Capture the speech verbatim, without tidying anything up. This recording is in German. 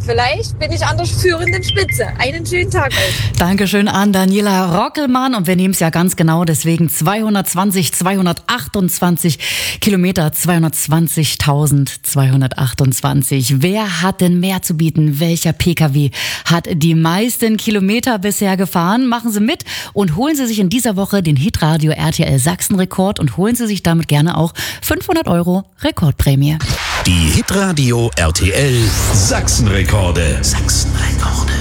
vielleicht bin ich an der führenden Spitze. Einen schönen Tag euch. Dankeschön an Daniela Rockelmann und wir nehmen es ja ganz genau, deswegen zweihundertzwanzig, zweihundertachtundzwanzig Kilometer, zweihundertzwanzigtausendzweihundertachtundzwanzig. Wer hat denn mehr zu bieten? Welcher P K W hat die meisten Kilometer bisher gefahren? Machen Sie mit und holen Sie sich in dieser Woche den Hitradio R T L Sachsen-Rekord und holen Sie sich damit gerne auch fünfhundert Euro Rekordprämie. Die Hitradio R T L Sachsen-Rekorde. Sachsen-Rekorde.